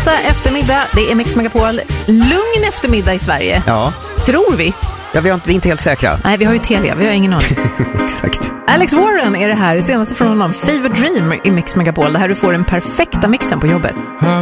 Onsdag eftermiddag, det är Mix Megapol. Lugn eftermiddag i Sverige. Ja. Tror vi. Ja, vi är inte helt säkra. Nej, vi har ju Telia, vi har ingen aning. Exakt. Alex Warren är det här, senaste från honom. Fever Dream i Mix Megapol. Det här du får den perfekta mixen på jobbet.